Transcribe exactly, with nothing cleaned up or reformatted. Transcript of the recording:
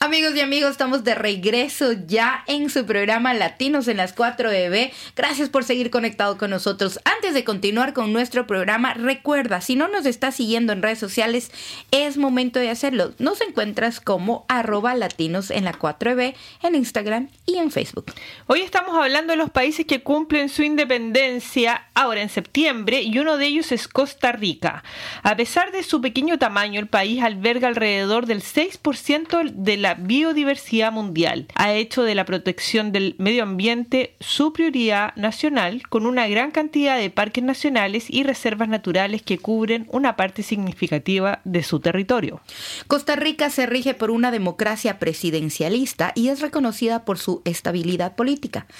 Amigos y amigos, estamos de regreso ya en su programa Latinos en las cuatro E B. Gracias por seguir conectado con nosotros. Antes de continuar con nuestro programa, recuerda, si no nos estás siguiendo en redes sociales, es momento de hacerlo. Nos encuentras como arroba latinos en la cuatro E B en Instagram y en Facebook. Hoy estamos hablando de los países que cumplen su independencia ahora en septiembre, y uno de ellos es Costa Rica. A pesar de su pequeño tamaño, el país alberga alrededor del seis por ciento de la biodiversidad mundial. Ha hecho de la protección del medio ambiente su prioridad nacional, con una gran cantidad de parques nacionales y reservas naturales que cubren una parte significativa de su territorio. Costa Rica se rige por una democracia presidencialista y es reconocida por su estabilidad política.